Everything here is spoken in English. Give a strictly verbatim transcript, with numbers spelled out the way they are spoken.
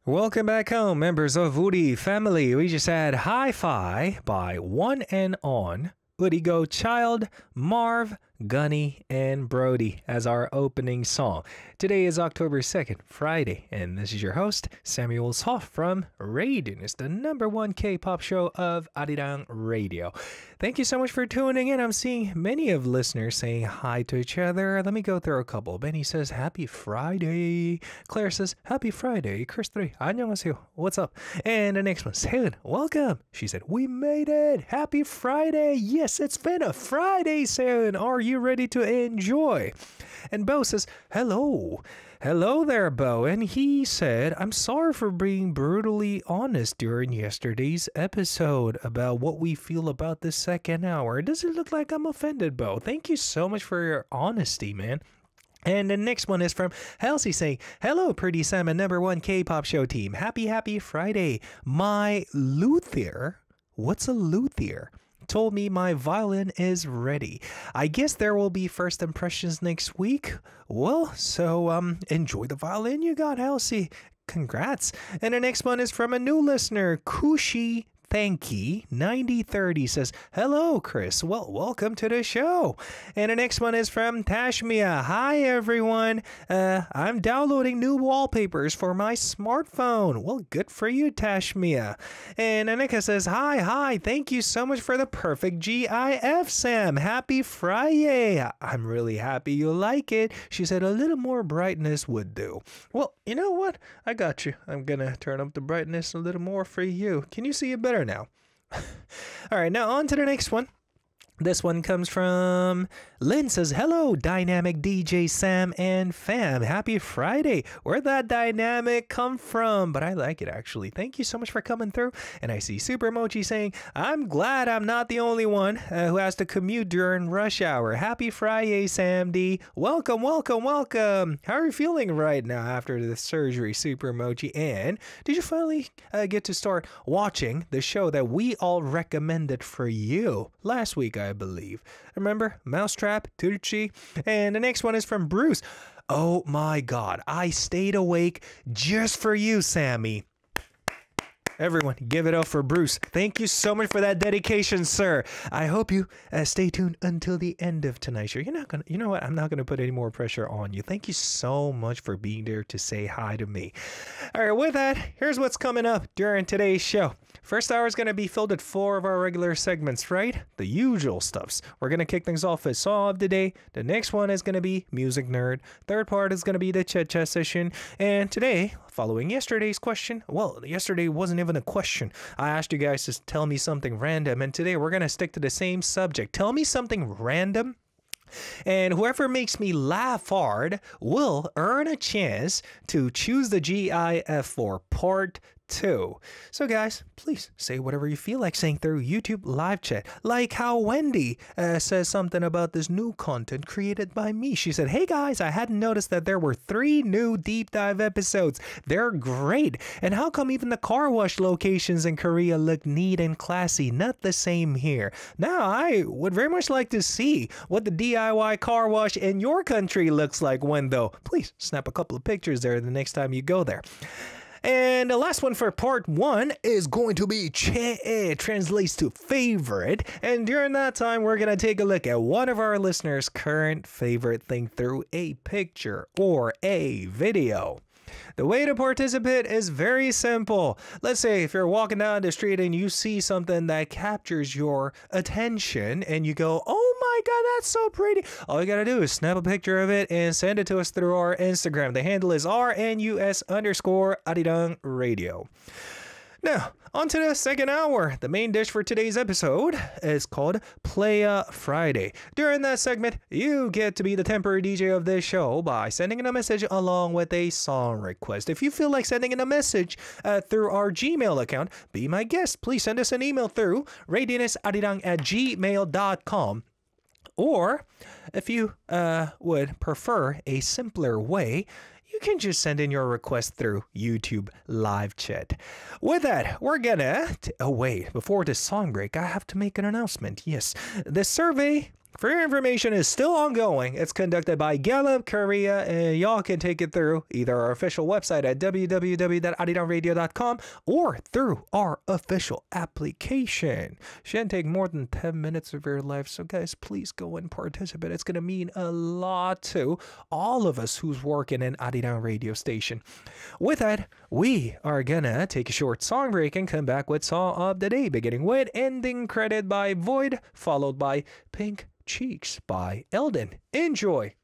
Welcome back home, members of Woody family. We just had Hi-Fi by One and On, Woody Go Child, Marv, Gunny, and Brody as our opening song. Today is October second, Friday, and this is your host, Samuel Hoff from Raiden. It's the number one K-pop show of Arirang Radio. Thank you so much for tuning in. I'm seeing many of listeners saying hi to each other. Let me go through a couple. Benny says, Happy Friday. Claire says, Happy Friday. Chris three, 안녕하세요. What's up? And the next one, Helen, welcome. She said, we made it. Happy Friday. Yes, it's been a Friday, Helen. Are you ready to enjoy? And Bo says, hello. Hello there, Bo. And he said, I'm sorry for being brutally honest during yesterday's episode about what we feel about this second hour. Does it look like I'm offended, Bo? Thank you so much for your honesty, man. And the next one is from Halsey saying, hello, Pretty Salmon, number one K-pop show team. Happy, happy Friday. My luthier, what's a luthier? Told me my violin is ready. I guess there will be first impressions next week. Well, so um, enjoy the violin you got, Halsey. Congrats. And the next one is from a new listener, Kushi Thanky ninety thirty says, hello, Chris. Well, welcome to the show. And the next one is from Tashmia. Hi, everyone. Uh, I'm downloading new wallpapers for my smartphone. Well, good for you, Tashmia. And Anika says, hi, hi. Thank you so much for the perfect GIF, Sam. Happy Friday. I'm really happy you like it. She said a little more brightness would do. Well, you know what? I got you. I'm going to turn up the brightness a little more for you. Can you see it better now? All right, now on to the next one. This one comes from Lynn says, hello, dynamic D J Sam and fam. Happy Friday. Where'd that dynamic come from? But I like it, actually. Thank you so much for coming through. And I see Super Mochi saying, I'm glad I'm not the only one uh, who has to commute during rush hour. Happy Friday, Sam D. Welcome, welcome, welcome. How are you feeling right now after the surgery, Super Mochi? And did you finally uh, get to start watching the show that we all recommended for you last week, I believe? Remember? Mousetrap, Tucci. And the next one is from Bruce. Oh my God, I stayed awake just for you, Sammy. Everyone, give it up for Bruce. Thank you so much for that dedication, sir. I hope you uh, stay tuned until the end of tonight's show. You're not gonna, you know what? I'm not gonna put any more pressure on you. Thank you so much for being there to say hi to me. All right, with that, here's what's coming up during today's show. First hour is gonna be filled with four of our regular segments, right? The usual stuffs. We're gonna kick things off with Song of the Day. The next one is gonna be Music Nerd. Third part is gonna be the Chat Chat session. And today, following yesterday's question, well, yesterday wasn't even a question. I asked you guys to tell me something random, and today we're going to stick to the same subject. Tell me something random, and whoever makes me laugh hard will earn a chance to choose the GIF for part two. So guys, please say whatever you feel like saying through YouTube live chat, like how Wendy uh, says something about this new content created by me. She said, hey guys, I hadn't noticed that there were three new deep dive episodes. They're great. And how come even the car wash locations in Korea look neat and classy? Not the same here. Now I would very much like to see what the D I Y car wash in your country looks like, Wendo. Please snap a couple of pictures there the next time you go there. And the last one for part one is going to be Che, translates to favorite. And during that time, we're going to take a look at one of our listeners' current favorite thing through a picture or a video. The way to participate is very simple. Let's say if you're walking down the street and you see something that captures your attention and you go, oh my God, that's so pretty. All you gotta do is snap a picture of it and send it to us through our Instagram. The handle is R N U S underscore Arirang Radio. Now, on to the second hour. The main dish for today's episode is called Playa Friday. During that segment, you get to be the temporary D J of this show by sending in a message along with a song request. If you feel like sending in a message uh, through our Gmail account, be my guest. Please send us an email through radianusarirang at gmail dot com. Or, if you uh, would prefer a simpler way, you can just send in your request through YouTube live chat. With that, we're gonna... T- oh, wait. Before this song break, I have to make an announcement. Yes, the survey Free information is still ongoing. It's conducted by Gallup Korea, and y'all can take it through either our official website at w w w dot ariran radio dot com or through our official application. Shouldn't take more than ten minutes of your life, so guys, please go and participate. It's going to mean a lot to all of us who's working in Ariran radio station. With that, we are gonna take a short song break and come back with Song of the Day, beginning with Ending Credit by Void, followed by Pink Cheeks by Eldon. Enjoy!